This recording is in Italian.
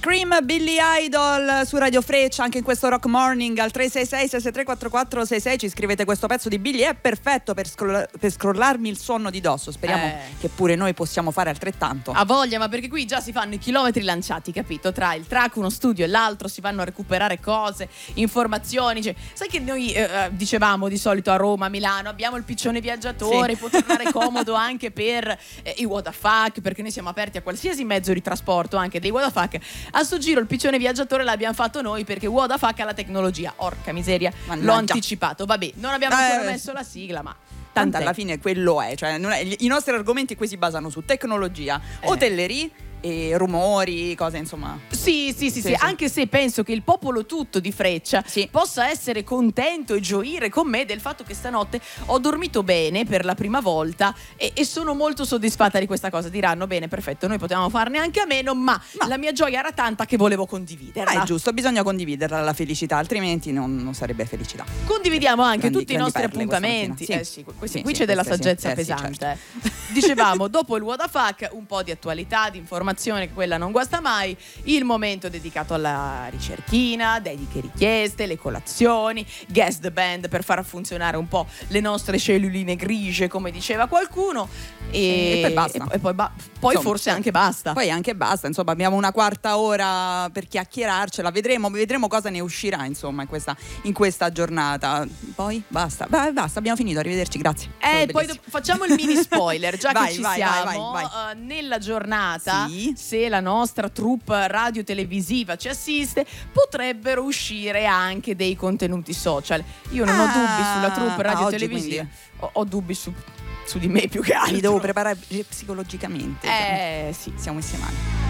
Scream, Billy Idol su Radio Freccia, anche in questo Rock Morning al 366-663-4466 ci scrivete questo pezzo di Billy, è perfetto per scrollarmi il sonno di dosso. Speriamo che pure noi possiamo fare altrettanto. A voglia, ma perché qui già si fanno i chilometri lanciati, capito? Tra il track, uno studio e l'altro si vanno a recuperare cose, informazioni. Cioè, sai che noi dicevamo di solito a Roma, a Milano, abbiamo il piccione viaggiatore, sì, può tornare comodo anche per i what the fuck, perché noi siamo aperti a qualsiasi mezzo di trasporto, anche dei what the fuck. A sto giro il piccione viaggiatore l'abbiamo fatto noi perché what the fuck ha la tecnologia. Orca miseria, l'ho anticipato. Vabbè, non abbiamo ancora messo la sigla, ma tanto alla fine quello è, cioè i nostri argomenti qui si basano su tecnologia, hotellerie e rumori, cose insomma. Sì, anche se penso che il popolo tutto di Freccia possa essere contento e gioire con me del fatto che stanotte ho dormito bene per la prima volta e sono molto soddisfatta di questa cosa. Diranno bene, perfetto, noi potevamo farne anche a meno, ma la mia gioia era tanta che volevo condividerla. È giusto, bisogna condividerla la felicità, altrimenti non sarebbe felicità. Condividiamo anche tutti i nostri appuntamenti. Qui c'è della saggezza pesante. Certo. Dicevamo, dopo il what the fuck, un po' di attualità, di informazione, che quella non guasta mai, il momento dedicato alla ricerchina, dediche richieste, le colazioni, guess the band per far funzionare un po' le nostre celluline grigie, come diceva qualcuno, e poi basta. E poi insomma, forse anche basta. Poi anche basta, insomma, abbiamo una quarta ora per chiacchierarcela, vedremo cosa ne uscirà, insomma, in questa giornata. Poi basta, abbiamo finito, arrivederci, grazie. Poi facciamo il mini spoiler, già che ci siamo. Vai. Nella giornata, se la nostra troupe radio-televisiva ci assiste, potrebbero uscire anche dei contenuti social. Io non ho dubbi sulla troupe radio-televisiva, ho dubbi su di me più che altro. Mi devo preparare psicologicamente. Sì. Siamo messi male.